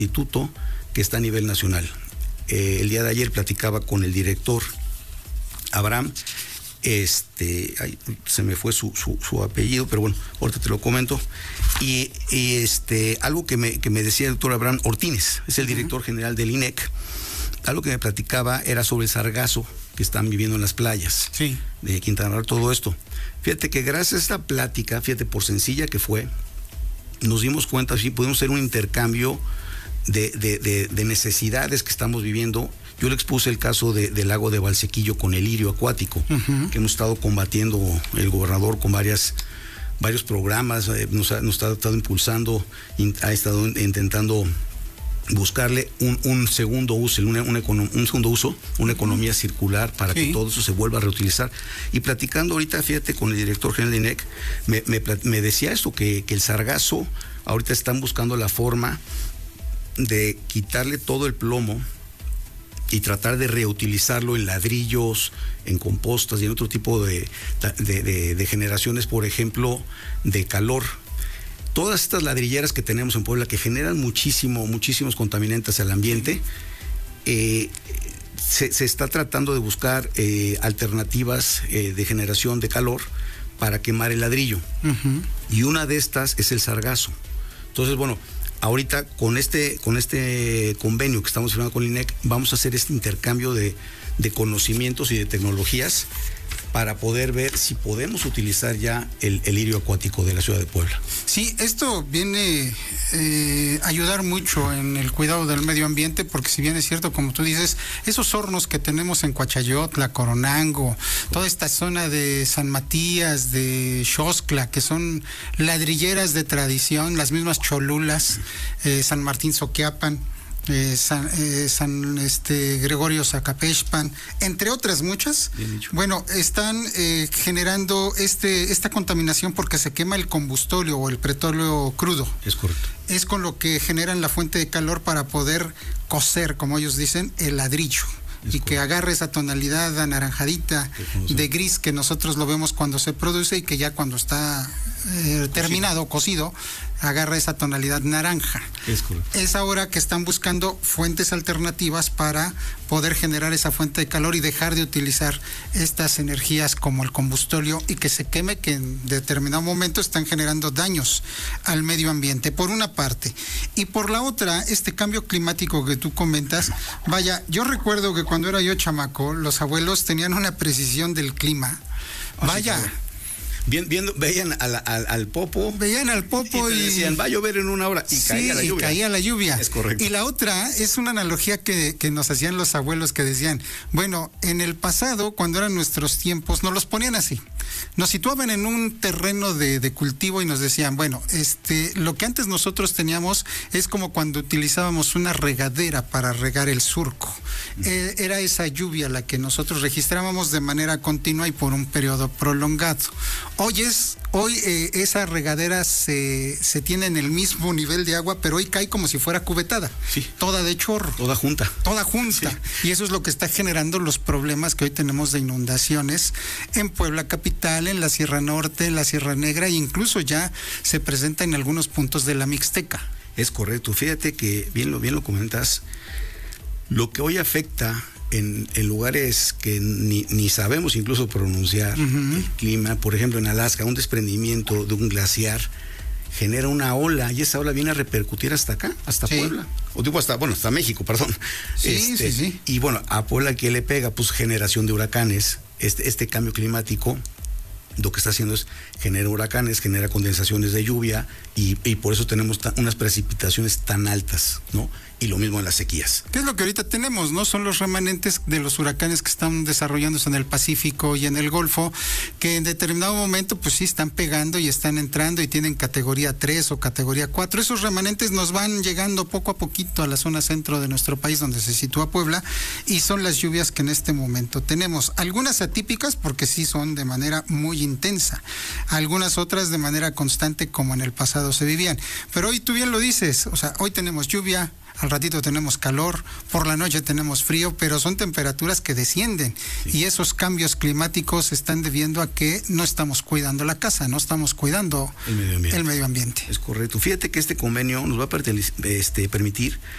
instituto que está a nivel nacional. El día de ayer platicaba con el director Abraham, se me fue su apellido, pero bueno, ahorita te lo comento. Y algo que me decía el doctor Abraham Ortínez, es el director general del INEC, algo que me platicaba era sobre el sargazo que están viviendo en las playas de Quintana Roo, todo esto. Fíjate que gracias a esta plática, fíjate, por sencilla que fue, nos dimos cuenta, sí, pudimos hacer un intercambio de necesidades que estamos viviendo. Yo le expuse el caso del lago de Valsequillo con el lirio acuático, que hemos estado combatiendo el gobernador con varios programas, nos ha estado impulsando, ha estado intentando buscarle un segundo uso, una economía circular para que todo eso se vuelva a reutilizar. Y platicando ahorita, fíjate, con el director general de INEC, me decía esto, que el sargazo, ahorita están buscando la forma de quitarle todo el plomo y tratar de reutilizarlo en ladrillos, en compostas y en otro tipo de generaciones, por ejemplo, de calor. Todas estas ladrilleras que tenemos en Puebla, que generan muchísimos contaminantes al ambiente, se está tratando de buscar alternativas de generación de calor para quemar el ladrillo. Y una de estas es el sargazo. Entonces, bueno, ahorita con este convenio que estamos firmando con el INEC, vamos a hacer este intercambio de conocimientos y de tecnologías para poder ver si podemos utilizar ya el lirio acuático de la ciudad de Puebla. Sí, esto viene a ayudar mucho en el cuidado del medio ambiente, porque si bien es cierto, como tú dices, esos hornos que tenemos en Coachayotla, Coronango, toda esta zona de San Matías, de Xoscla, que son ladrilleras de tradición, las mismas Cholulas, San Martín Soquiapan, San Gregorio Zacapexpan, entre otras muchas, bueno, están generando esta contaminación porque se quema el combustorio o el petróleo crudo. Es correcto. Es con lo que generan la fuente de calor para poder cocer, como ellos dicen, el ladrillo. Y que agarre esa tonalidad anaranjadita de gris que nosotros lo vemos cuando se produce, y que ya cuando está terminado, cocido, agarra esa tonalidad naranja. Es correcto. Es ahora que están buscando fuentes alternativas para poder generar esa fuente de calor y dejar de utilizar estas energías como el combustorio, y que se queme, que en determinado momento están generando daños al medio ambiente, por una parte. Y por la otra, este cambio climático que tú comentas, vaya, yo recuerdo que cuando era yo chamaco, los abuelos tenían una precisión del clima. Vaya. Sí, veían al popo. Veían al popo y decían, va a llover en una hora. Y caía la lluvia. Caía la lluvia. Es correcto. Y la otra es una analogía que nos hacían los abuelos, que decían, bueno, en el pasado, cuando eran nuestros tiempos, nos los ponían así. Nos situaban en un terreno de cultivo y nos decían, bueno, lo que antes nosotros teníamos es como cuando utilizábamos una regadera para regar el surco. Era esa lluvia la que nosotros registrábamos de manera continua y por un periodo prolongado. Hoy esa regadera se tiene en el mismo nivel de agua, pero hoy cae como si fuera cubetada. Sí. Toda de chorro. Toda junta. Sí. Y eso es lo que está generando los problemas que hoy tenemos de inundaciones en Puebla capital, en la Sierra Norte, en la Sierra Negra, e incluso ya se presenta en algunos puntos de la Mixteca. Es correcto. Fíjate que bien lo comentas. Lo que hoy afecta en lugares que ni sabemos incluso pronunciar, el clima, por ejemplo en Alaska, un desprendimiento de un glaciar genera una ola, y esa ola viene a repercutir hasta acá, hasta Puebla, o digo hasta México, perdón. Sí. Y bueno, a Puebla, ¿qué le pega? Pues generación de huracanes. Este cambio climático lo que está haciendo es genera huracanes, genera condensaciones de lluvia, y por eso tenemos unas precipitaciones tan altas, ¿no? Y lo mismo en las sequías. ¿Qué es lo que ahorita tenemos, no? Son los remanentes de los huracanes que están desarrollándose en el Pacífico y en el Golfo, que en determinado momento pues sí están pegando y están entrando y tienen categoría 3 o categoría 4. Esos remanentes nos van llegando poco a poquito a la zona centro de nuestro país, donde se sitúa Puebla, y son las lluvias que en este momento tenemos. Algunas atípicas, porque sí son de manera muy intensa, algunas otras de manera constante, como en el pasado se vivían. Pero hoy tú bien lo dices, o sea, hoy tenemos lluvia, al ratito tenemos calor, por la noche tenemos frío, pero son temperaturas que descienden, y esos cambios climáticos se están debiendo a que no estamos cuidando la casa, no estamos cuidando el medio ambiente. Es correcto. Fíjate que este convenio nos va a permitir